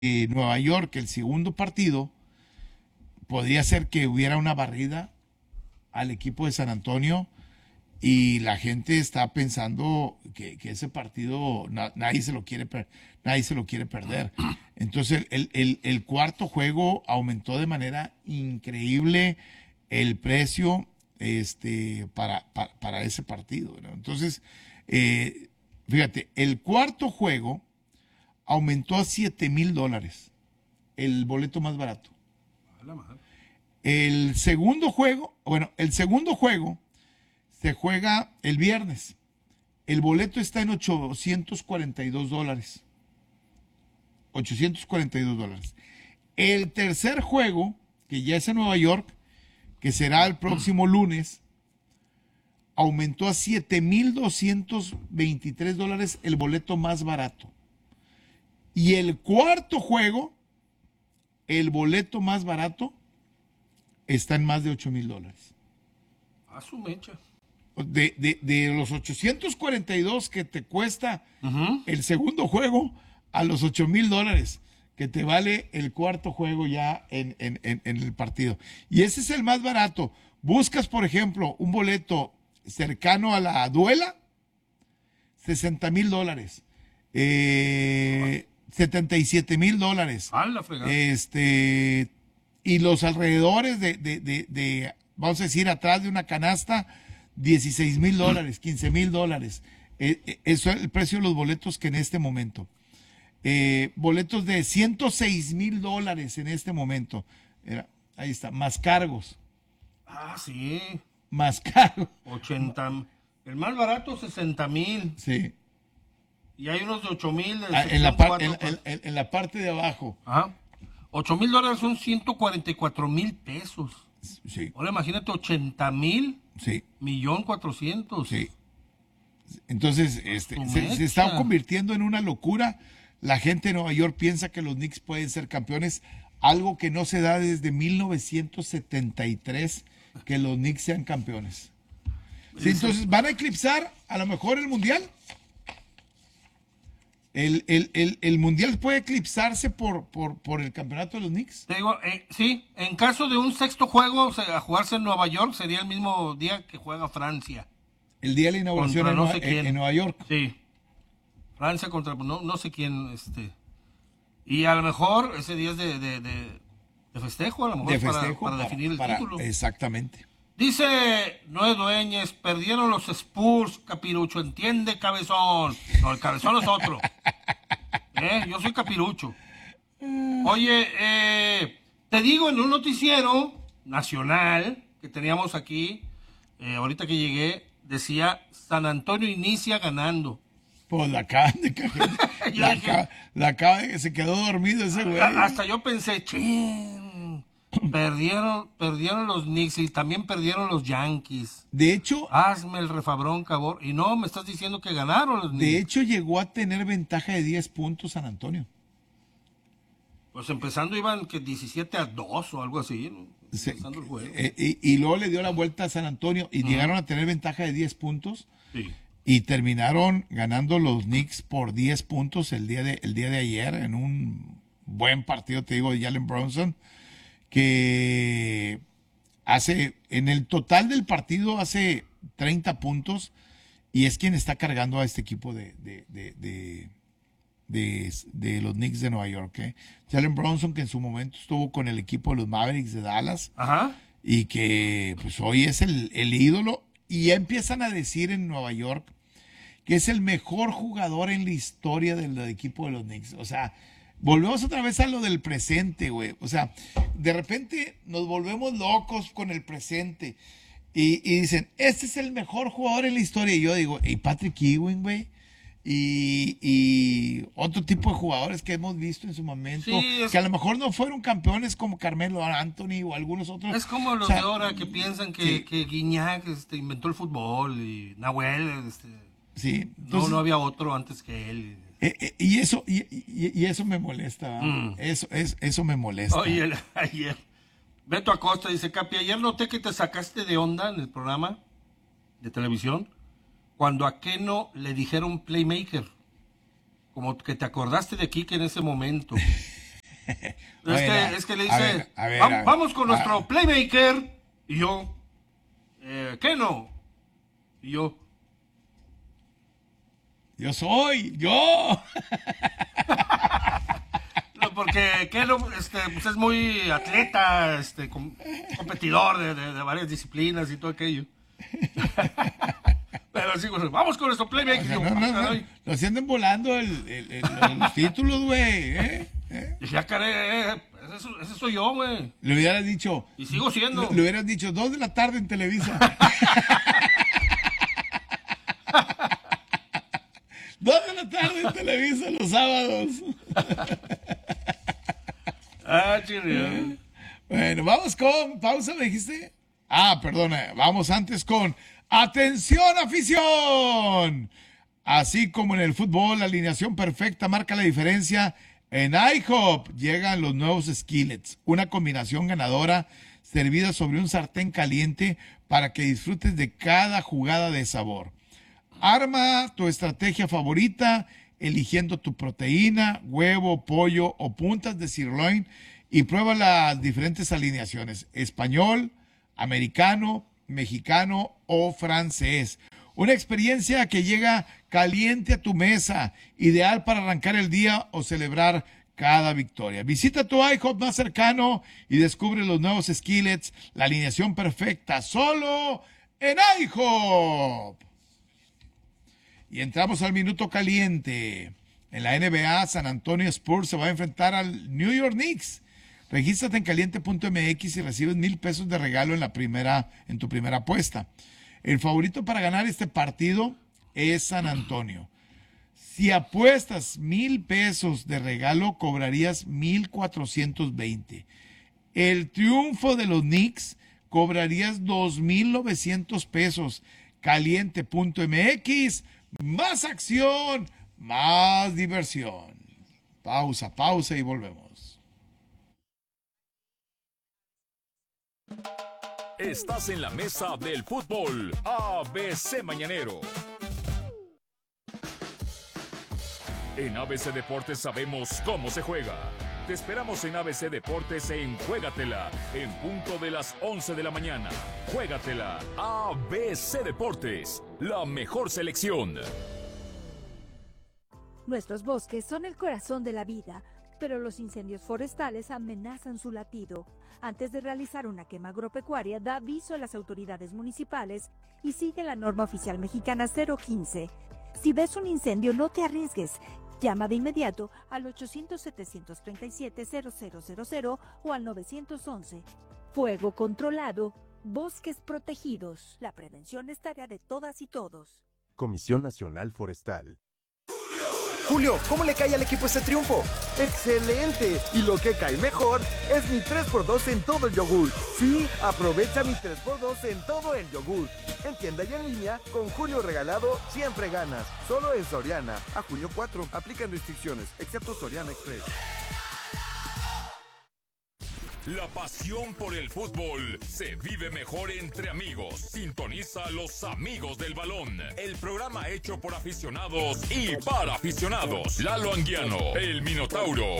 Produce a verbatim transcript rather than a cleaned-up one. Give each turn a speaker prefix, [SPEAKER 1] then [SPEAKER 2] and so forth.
[SPEAKER 1] eh, Nueva York, el segundo partido, podría ser que hubiera una barrida al equipo de San Antonio y la gente está pensando que, que ese partido na- nadie se lo quiere per- nadie se lo quiere perder. Entonces el, el- el cuarto juego aumentó de manera increíble el precio este para, para, para ese partido, ¿no? Entonces, eh, fíjate, el cuarto juego aumentó a siete mil dólares, el boleto más barato.
[SPEAKER 2] A la madre.
[SPEAKER 1] El segundo juego, bueno, el segundo juego se juega el viernes. El boleto está en ochocientos cuarenta y dos dólares. ochocientos cuarenta y dos dólares. El tercer juego, que ya es en Nueva York, que será el próximo lunes, aumentó a siete mil doscientos veintitrés dólares el boleto más barato. Y el cuarto juego, el boleto más barato, está en más de ocho mil dólares.
[SPEAKER 2] A su mecha.
[SPEAKER 1] De, de, de los ochocientos cuarenta y dos que te cuesta
[SPEAKER 2] Ujú.
[SPEAKER 1] el segundo juego a los ocho mil dólares que te vale el cuarto juego ya en, en, en, en el partido. Y ese es el más barato. Buscas, por ejemplo, un boleto cercano a la duela, sesenta mil dólares. Eh, setenta y siete mil dólares.
[SPEAKER 2] A la fregada.
[SPEAKER 1] Este, y los alrededores de, de, de, de, vamos a decir, atrás de una canasta, dieciséis mil dólares, quince mil dólares. Eh, eh, eso es el precio de los boletos que en este momento. Eh, boletos de ciento seis mil dólares en este momento. Era, ahí está, más cargos,
[SPEAKER 2] Ah, sí.
[SPEAKER 1] más cargos.
[SPEAKER 2] ochenta. El más barato, sesenta mil.
[SPEAKER 1] Sí.
[SPEAKER 2] Y hay unos de ocho mil.
[SPEAKER 1] Ah, en, la par- en, en- en- en la parte de abajo.
[SPEAKER 2] Ajá. ocho mil dólares son ciento cuarenta y cuatro mil pesos.
[SPEAKER 1] Sí,
[SPEAKER 2] Ahora imagínate ochenta mil,
[SPEAKER 1] sí,
[SPEAKER 2] millón cuatrocientos.
[SPEAKER 1] sí. Entonces, este,
[SPEAKER 2] Su
[SPEAKER 1] se, se está
[SPEAKER 2] mecha.
[SPEAKER 1] convirtiendo en una locura. La gente de Nueva York piensa que los Knicks pueden ser campeones, algo que no se da desde mil novecientos setenta y tres, que los Knicks sean campeones. Sí, entonces, ¿van a eclipsar a lo mejor el Mundial? El, el, el, el Mundial puede eclipsarse por, por, por el campeonato de los Knicks.
[SPEAKER 2] Te digo, eh, sí, en caso de un sexto juego o sea, a jugarse en Nueva York, sería el mismo día que juega Francia.
[SPEAKER 1] El día de la inauguración
[SPEAKER 2] Contra
[SPEAKER 1] en,
[SPEAKER 2] no
[SPEAKER 1] Nueva-
[SPEAKER 2] sé quién.
[SPEAKER 1] en- en Nueva York.
[SPEAKER 2] Sí. Francia contra no, no sé quién, este. Y a lo mejor ese día es de, de, de, de festejo, a lo mejor
[SPEAKER 1] De
[SPEAKER 2] para-
[SPEAKER 1] festejo.
[SPEAKER 2] para, definir el
[SPEAKER 1] para-
[SPEAKER 2] título.
[SPEAKER 1] Exactamente.
[SPEAKER 2] Dice Noé Dueñez, perdieron los Spurs, Capirucho, entiende, cabezón. No, el cabezón es otro. ¿Eh? Yo soy Capirucho. Oye, eh, te digo, en un noticiero nacional que teníamos aquí, eh, ahorita que llegué, decía, San Antonio inicia ganando.
[SPEAKER 1] Pues la acaban de cagar.
[SPEAKER 2] Yo
[SPEAKER 1] La,
[SPEAKER 2] dije-
[SPEAKER 1] acaba- la acaba de- se quedó dormido ese güey.
[SPEAKER 2] A- Hasta yo pensé, chin, perdieron, perdieron los Knicks y también perdieron los Yankees.
[SPEAKER 1] De hecho,
[SPEAKER 2] Hazme el refabrón, cabor. Y no, me estás diciendo que ganaron los Knicks.
[SPEAKER 1] de hecho llegó a tener ventaja de diez puntos San Antonio.
[SPEAKER 2] Pues empezando iban que diecisiete a dos o algo así, ¿no?
[SPEAKER 1] Se-
[SPEAKER 2] Empezando el juego.
[SPEAKER 1] eh, y, y luego le dio la vuelta a San Antonio y llegaron a tener ventaja de diez puntos
[SPEAKER 2] Sí.
[SPEAKER 1] y terminaron ganando los Knicks por diez puntos el día de, el día de ayer en un buen partido, te digo, de Jalen Brunson, que hace, en el total del partido hace treinta puntos y es quien está cargando a este equipo de, de, de, de, de- de los Knicks de Nueva York. ¿eh? Jalen Brunson, que en su momento estuvo con el equipo de los Mavericks de Dallas
[SPEAKER 2] Ajá.
[SPEAKER 1] y que pues hoy es el, el ídolo y ya empiezan a decir en Nueva York que es el mejor jugador en la historia del, del equipo de los Knicks. O sea, volvemos otra vez a lo del presente, güey. O sea, de repente nos volvemos locos con el presente y, y dicen, este es el mejor jugador en la historia. Y yo digo, y Patrick Ewing, güey. Y, y otro tipo de jugadores que hemos visto en su momento,
[SPEAKER 2] Sí, es-
[SPEAKER 1] que a lo mejor no fueron campeones como Carmelo Anthony o algunos otros.
[SPEAKER 2] Es como los
[SPEAKER 1] O sea,
[SPEAKER 2] de ahora que piensan que,
[SPEAKER 1] sí.
[SPEAKER 2] que Guiñac este, inventó el fútbol y Nahuel, este,
[SPEAKER 1] Sí,
[SPEAKER 2] no,
[SPEAKER 1] entonces,
[SPEAKER 2] no había otro antes que él.
[SPEAKER 1] eh, eh, y eso y, y- y eso me molesta,
[SPEAKER 2] Mm.
[SPEAKER 1] eso es eso me molesta.
[SPEAKER 2] Oye, el- ayer, Beto Acosta dice, Capi, ayer noté que te sacaste de onda en el programa de televisión cuando a Keno le dijeron playmaker. Como que te acordaste de Kike en ese momento. Es,
[SPEAKER 1] Bueno,
[SPEAKER 2] que, es que le
[SPEAKER 1] a
[SPEAKER 2] dice,
[SPEAKER 1] ver, a ver,
[SPEAKER 2] "Va-
[SPEAKER 1] a ver.
[SPEAKER 2] vamos con
[SPEAKER 1] Ah.
[SPEAKER 2] nuestro playmaker. Y yo, eh, ¿qué no? Y yo,
[SPEAKER 1] Yo soy, yo.
[SPEAKER 2] no, porque Keno este, pues es muy atleta, este, com- competidor de, de- de varias disciplinas y todo aquello. Pero sí, pues, vamos con nuestro
[SPEAKER 1] O
[SPEAKER 2] playmaker.
[SPEAKER 1] sea,
[SPEAKER 2] Y yo,
[SPEAKER 1] no, no,
[SPEAKER 2] "Ah,
[SPEAKER 1] no.
[SPEAKER 2] caray".
[SPEAKER 1] Nos andan volando el, el- el- los títulos, güey. ¿eh? ¿eh?
[SPEAKER 2] Dije, ah, caray, eh, ese, ese soy yo, güey.
[SPEAKER 1] Le hubieras dicho.
[SPEAKER 2] Y sigo siendo.
[SPEAKER 1] Le, le hubieras dicho dos de la tarde en Televisa. Dos de la tarde en Televisa los sábados.
[SPEAKER 2] Ah, chirrión.
[SPEAKER 1] Bueno, vamos con. Pausa, ¿me dijiste? Ah, perdona. Vamos antes con. ¡Atención, afición! Así como en el fútbol, la alineación perfecta marca la diferencia. En IHOP llegan los nuevos skillets, una combinación ganadora servida sobre un sartén caliente para que disfrutes de cada jugada de sabor. Arma tu estrategia favorita eligiendo tu proteína, huevo, pollo o puntas de sirloin y prueba las diferentes alineaciones: español, americano, mexicano o francés. Una experiencia que llega caliente a tu mesa, ideal para arrancar el día o celebrar cada victoria. Visita tu IHOP más cercano y descubre los nuevos skillets, la alineación perfecta, solo en IHOP. Y entramos al minuto caliente. En la N B A, San Antonio Spurs se va a enfrentar al New York Knicks. Regístrate en caliente punto m x y recibes mil pesos de regalo en la primera, en tu primera apuesta. El favorito para ganar este partido es San Antonio. Si apuestas mil pesos de regalo, cobrarías mil cuatrocientos veinte. El triunfo de los Knicks, cobrarías dos mil novecientos pesos. caliente punto m x, más acción, más diversión. Pausa, pausa y volvemos.
[SPEAKER 3] Estás en la mesa del fútbol A B C Mañanero. En A B C Deportes sabemos cómo se juega. Te esperamos en A B C Deportes en Juégatela, en punto de las once de la mañana. Juégatela, A B C Deportes, la mejor selección.
[SPEAKER 4] Nuestros bosques son el corazón de la vida, pero los incendios forestales amenazan su latido. Antes de realizar una quema agropecuaria, da aviso a las autoridades municipales y sigue la norma oficial mexicana cero quince. Si ves un incendio, no te arriesgues. Llama de inmediato al ochocientos, setecientos treinta y siete, cero cero cero cero o al nueve once. Fuego controlado, bosques protegidos. La prevención es tarea de todas y todos.
[SPEAKER 5] Comisión Nacional Forestal. Julio, ¿cómo le cae al equipo este triunfo? ¡Excelente! Y lo que cae mejor es mi tres por dos en todo el yogur. Sí, aprovecha mi tres por dos en todo el yogur. En tienda y en línea, con Julio regalado, siempre ganas. Solo en Soriana. A junio cuatro, aplican restricciones, excepto Soriana Express.
[SPEAKER 3] La pasión por el fútbol se vive mejor entre amigos. Sintoniza a los amigos del balón. El programa hecho por aficionados y para aficionados. Lalo Anguiano, el Minotauro,